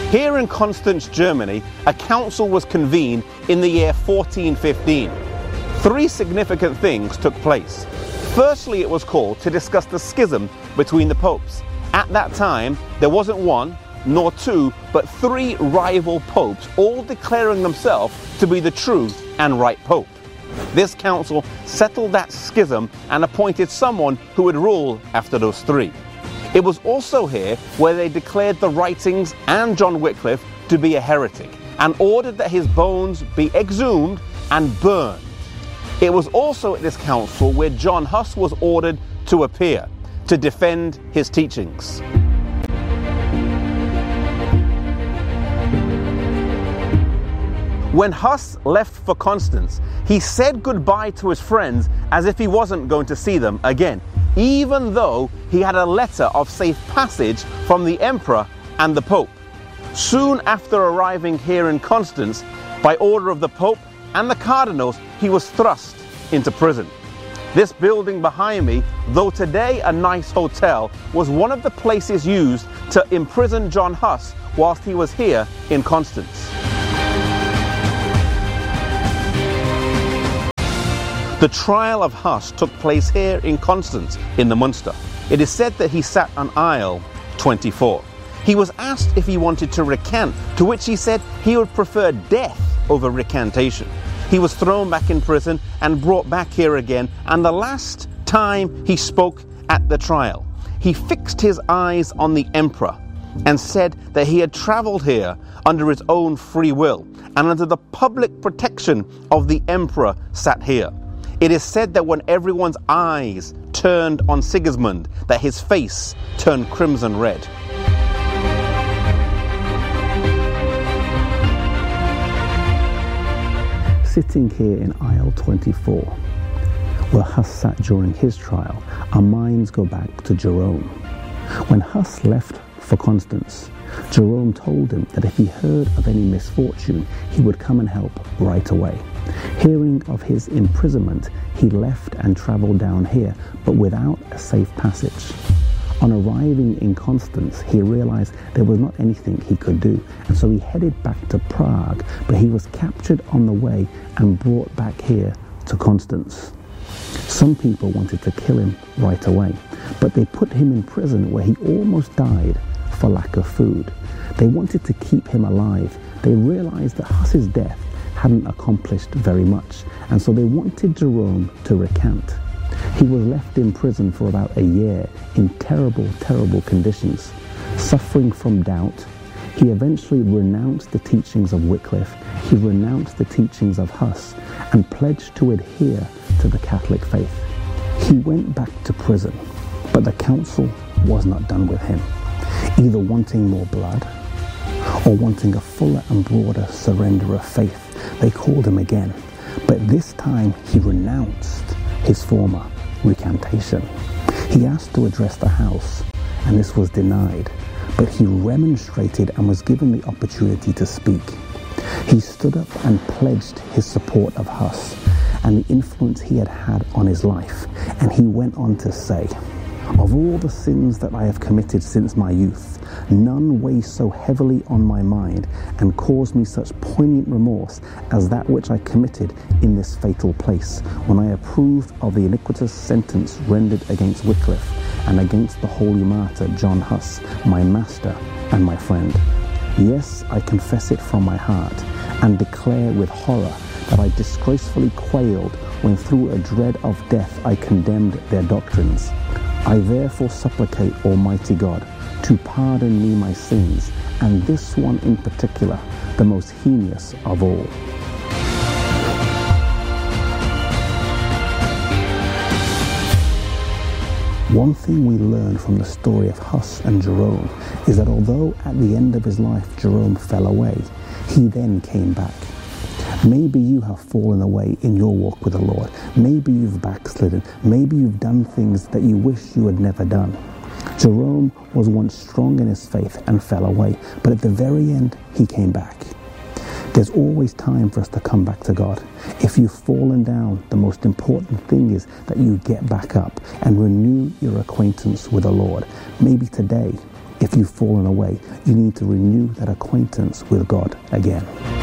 Here in Constance, Germany, a council was convened in the year 1415. Three significant things took place. Firstly, it was called to discuss the schism between the popes. At that time, there wasn't one, nor two, but three rival popes, all declaring themselves to be the true and right pope. This council settled that schism and appointed someone who would rule after those three. It was also here where they declared the writings and John Wycliffe to be a heretic and ordered that his bones be exhumed and burned. It was also at this council where John Huss was ordered to appear to defend his teachings. When Huss left for Constance, he said goodbye to his friends as if he wasn't going to see them again, even though he had a letter of safe passage from the emperor and the pope. Soon after arriving here in Constance, by order of the pope and the cardinals, he was thrust into prison. This building behind me, though today a nice hotel, was one of the places used to imprison John Huss whilst he was here in Constance. The trial of Huss took place here in Constance in the Munster. It is said that he sat on aisle 24. He was asked if he wanted to recant, to which he said he would prefer death over recantation. He was thrown back in prison and brought back here again, and the last time he spoke at the trial, he fixed his eyes on the emperor and said that he had travelled here under his own free will and under the public protection of the emperor sat here. It is said that when everyone's eyes turned on Sigismund, that his face turned crimson red. Sitting here in aisle 24, where Huss sat during his trial, our minds go back to Jerome. When Huss left for Constance, Jerome told him that if he heard of any misfortune, he would come and help right away. Hearing of his imprisonment, he left and travelled down here, but without a safe passage. On arriving in Constance, he realized there was not anything he could do, and so he headed back to Prague, but he was captured on the way and brought back here to Constance. Some people wanted to kill him right away, but they put him in prison where he almost died for lack of food. They wanted to keep him alive. They realized that Huss's death hadn't accomplished very much, and so they wanted Jerome to recant. He was left in prison for about a year in terrible, terrible conditions. Suffering from doubt, he eventually renounced the teachings of Wycliffe, he renounced the teachings of Huss, and pledged to adhere to the Catholic faith. He went back to prison, but the council was not done with him, either wanting more blood or wanting a fuller and broader surrender of faith. They called him again, but this time he renounced his former recantation. He asked to address the House, and this was denied, but he remonstrated and was given the opportunity to speak. He stood up and pledged his support of Huss and the influence he had had on his life, and he went on to say, "Of all the sins that I have committed since my youth, none weighs so heavily on my mind and caused me such poignant remorse as that which I committed in this fatal place, when I approved of the iniquitous sentence rendered against Wycliffe and against the holy martyr John Huss, my master and my friend. Yes, I confess it from my heart and declare with horror that I disgracefully quailed when through a dread of death I condemned their doctrines. I therefore supplicate Almighty God to pardon me my sins, and this one in particular, the most heinous of all." One thing we learn from the story of Huss and Jerome is that although at the end of his life Jerome fell away, he then came back. Maybe you have fallen away in your walk with the Lord. Maybe you've backslidden. Maybe you've done things that you wish you had never done. Jerome was once strong in his faith and fell away, but at the very end, he came back. There's always time for us to come back to God. If you've fallen down, the most important thing is that you get back up and renew your acquaintance with the Lord. Maybe today If you've fallen away, you need to renew that acquaintance with God again.